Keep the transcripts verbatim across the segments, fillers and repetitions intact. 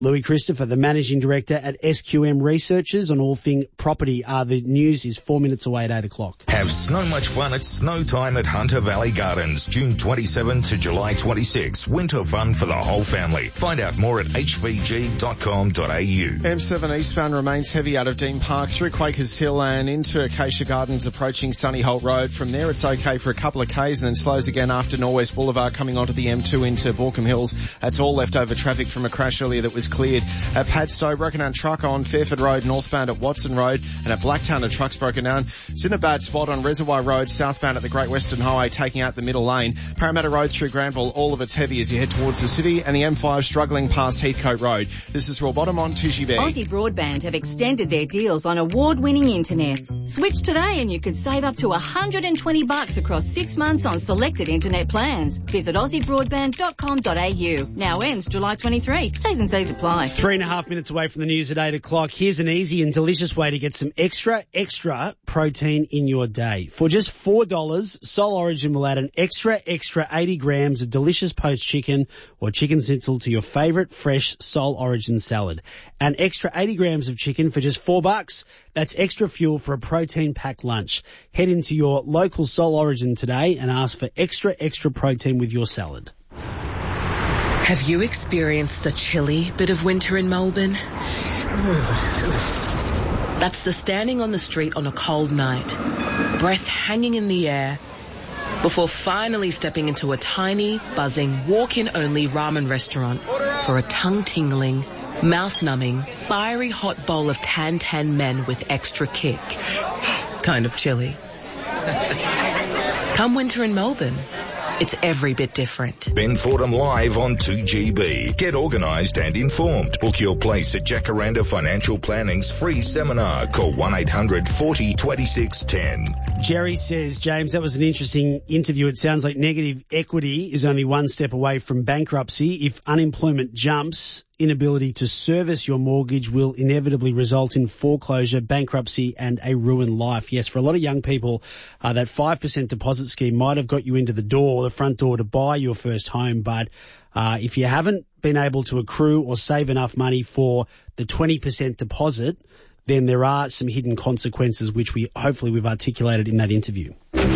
Louis Christopher, the Managing Director at S Q M Researchers on all thing property. Uh, the news is four minutes away at eight o'clock. Have so much fun at Snow Time at Hunter Valley Gardens, June twenty-seventh to July twenty-sixth. Winter fun for the whole family. Find out more at h v g dot com dot a u. M seven eastbound remains heavy out of Dean Park through Quakers Hill and into Acacia Gardens approaching Sunny Holt Road. From there it's okay for a couple of Ks and then slows again after Norwest Boulevard coming onto the M two into Borkham Hills. That's all leftover traffic from a crash earlier that was cleared. At Padstow, broken down truck on Fairford Road, northbound at Watson Road, and at Blacktown, a truck's broken down. It's in a bad spot on Reservoir Road, southbound at the Great Western Highway, taking out the middle lane. Parramatta Road through Granville, all of it's heavy as you head towards the city, and the M five struggling past Heathcote Road. This is Roy Bottom on two G B. Aussie Broadband have extended their deals on award-winning internet. Switch today and you could save up to one hundred twenty bucks across six months on selected internet plans. Visit aussie broadband dot com dot a u. Now ends July twenty-third. T's and C's apply. Three and a half minutes away from the news at eight o'clock. Here's an easy and delicious way to get some extra, extra protein in your day. For just four dollars, Soul Origin will add an extra, extra eighty grams of delicious poached chicken or chicken schnitzel to your favourite fresh Soul Origin salad. An extra eighty grams of chicken for just four bucks. That's extra fuel for a protein-packed lunch. Head into your local Soul Origin today and ask for extra, extra protein with your salad. Have you experienced the chilly bit of winter in Melbourne? That's the standing on the street on a cold night, breath hanging in the air, before finally stepping into a tiny, buzzing, walk-in-only ramen restaurant for a tongue-tingling, mouth-numbing, fiery hot bowl of tan-tan men with extra kick. Kind of chilly. Come winter in Melbourne. It's every bit different. Ben Fordham live on two G B. Get organised and informed. Book your place at Jacaranda Financial Planning's free seminar. Call one eight hundred forty twenty-six ten. Jerry says, James, that was an interesting interview. It sounds like negative equity is only one step away from bankruptcy. If unemployment jumps, inability to service your mortgage will inevitably result in foreclosure, bankruptcy and a ruined life. Yes, for a lot of young people, uh, that five percent deposit scheme might have got you into the door, the front door to buy your first home. But uh, if you haven't been able to accrue or save enough money for the twenty percent deposit, then there are some hidden consequences which we hopefully we've articulated in that interview.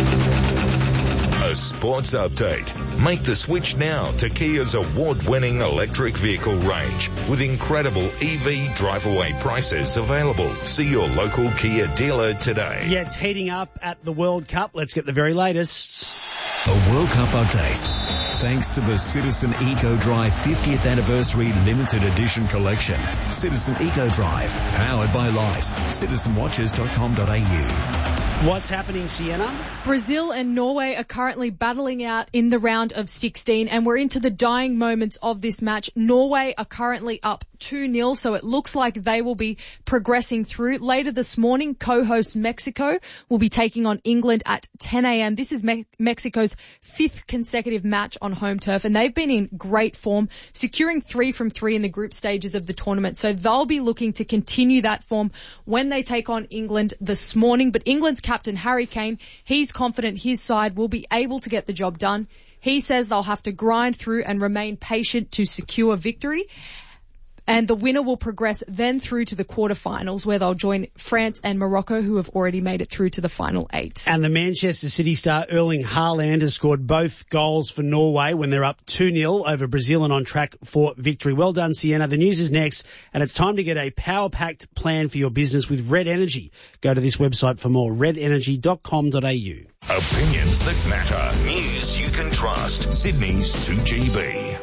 A sports update. Make the switch now to Kia's award-winning electric vehicle range with incredible E V drive-away prices available. See your local Kia dealer today. Yeah, it's heating up at the World Cup. Let's get the very latest. A World Cup update. Thanks to the Citizen Eco Drive fiftieth Anniversary Limited Edition Collection. Citizen Eco Drive, powered by Light. citizen watches dot com dot a u. What's happening, Sienna? Brazil and Norway are currently battling out in the round of sixteen, and we're into the dying moments of this match. Norway are currently up two nil, so it looks like they will be progressing through. Later this morning, co-host Mexico will be taking on England at ten a.m. This is Me- Mexico's fifth consecutive match on home turf, and they've been in great form, securing three from three in the group stages of the tournament. So they'll be looking to continue that form when they take on England this morning. But England's captain, Harry Kane, he's confident his side will be able to get the job done. He says they'll have to grind through and remain patient to secure victory. And the winner will progress then through to the quarterfinals, where they'll join France and Morocco, who have already made it through to the final eight. And the Manchester City star Erling Haaland has scored both goals for Norway when they're up two nil over Brazil and on track for victory. Well done, Sienna. The news is next, and it's time to get a power-packed plan for your business with Red Energy. Go to this website for more, red energy dot com dot a u. Opinions that matter. News you can trust. Sydney's two G B.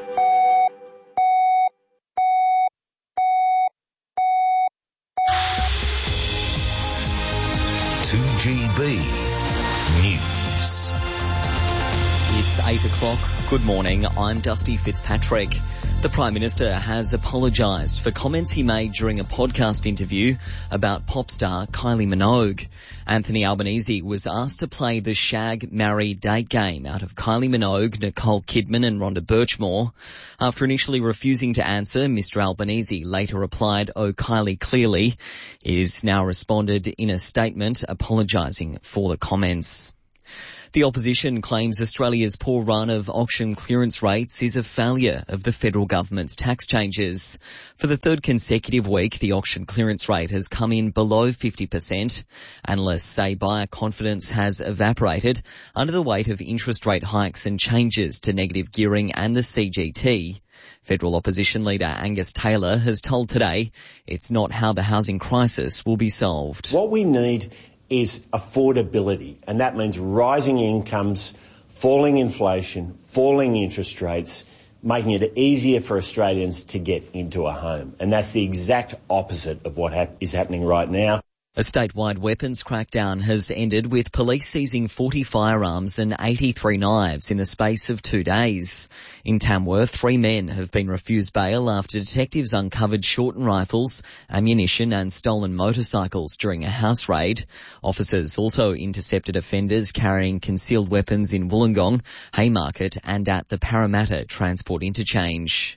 two G B News. It's eight o'clock. Good morning. I'm Dusty Fitzpatrick. The Prime Minister has apologised for comments he made during a podcast interview about pop star Kylie Minogue. Anthony Albanese was asked to play the shag, marry, date game out of Kylie Minogue, Nicole Kidman and Rhonda Birchmore. After initially refusing to answer, Mister Albanese later replied, "Oh, Kylie, clearly." He has now responded in a statement apologising for the comments. The opposition claims Australia's poor run of auction clearance rates is a failure of the federal government's tax changes. For the third consecutive week, the auction clearance rate has come in below fifty percent. Analysts say buyer confidence has evaporated under the weight of interest rate hikes and changes to negative gearing and the C G T. Federal opposition leader Angus Taylor has told Today it's not how the housing crisis will be solved. What we need is affordability, and that means rising incomes, falling inflation, falling interest rates, making it easier for Australians to get into a home. And that's the exact opposite of what hap- is happening right now. A statewide weapons crackdown has ended with police seizing forty firearms and eighty-three knives in the space of two days. In Tamworth, three men have been refused bail after detectives uncovered shortened rifles, ammunition and stolen motorcycles during a house raid. Officers also intercepted offenders carrying concealed weapons in Wollongong, Haymarket and at the Parramatta Transport Interchange.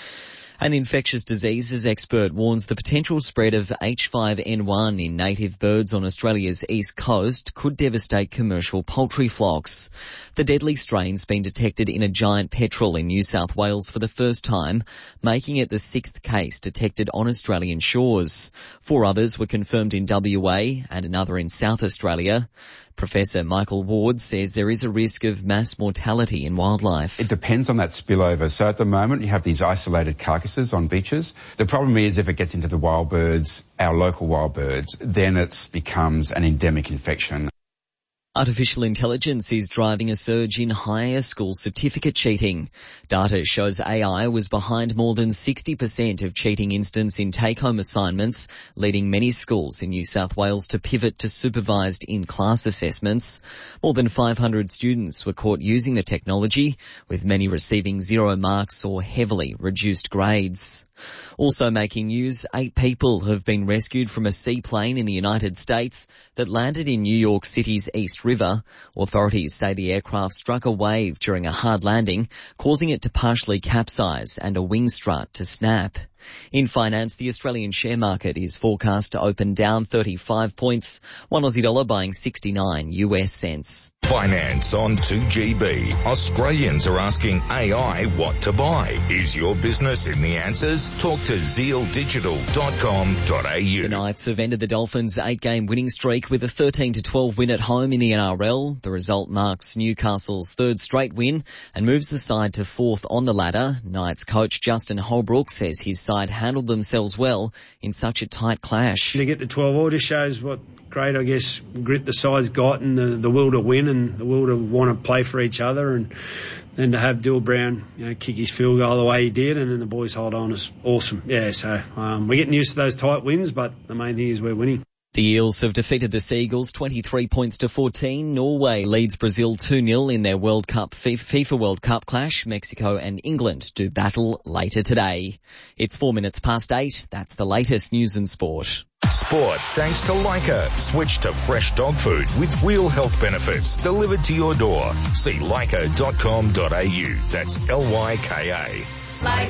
An infectious diseases expert warns the potential spread of H five N one in native birds on Australia's east coast could devastate commercial poultry flocks. The deadly strain's been detected in a giant petrel in New South Wales for the first time, making it the sixth case detected on Australian shores. Four others were confirmed in W A and another in South Australia. Professor Michael Ward says there is a risk of mass mortality in wildlife. It depends on that spillover. So at the moment you have these isolated carcasses on beaches. The problem is if it gets into the wild birds, our local wild birds, then it becomes an endemic infection. Artificial intelligence is driving a surge in higher school certificate cheating. Data shows A I was behind more than sixty percent of cheating incidents in take-home assignments, leading many schools in New South Wales to pivot to supervised in-class assessments. More than five hundred students were caught using the technology, with many receiving zero marks or heavily reduced grades. Also making news, eight people have been rescued from a seaplane in the United States that landed in New York City's East River. Authorities say the aircraft struck a wave during a hard landing, causing it to partially capsize and a wing strut to snap. In finance, the Australian share market is forecast to open down thirty-five points, one Aussie dollar buying sixty-nine U S cents. Finance on two G B. Australians are asking A I what to buy. Is your business in the answers? Talk to zeal digital dot com dot a u. The Knights have ended the Dolphins' eight-game winning streak with a thirteen to twelve win at home in the N R L. The result marks Newcastle's third straight win and moves the side to fourth on the ladder. Knights coach Justin Holbrook says his side handled themselves well in such a tight clash. To get to twelve all just shows what great, I guess, grit the side's got and the, the will to win and the will to want to play for each other, and then to have Dill Brown, you know, kick his field goal the way he did, and then the boys hold on is awesome. Yeah, so um, we're getting used to those tight wins, but the main thing is we're winning. The Eels have defeated the Seagulls twenty-three points to fourteen. Norway leads Brazil two nil in their World Cup FIFA World Cup clash. Mexico and England do battle later today. It's four minutes past eight. That's the latest news and sport. Sport thanks to Leica. Switch to fresh dog food with real health benefits delivered to your door. See leica dot com dot a u. That's L Y K A.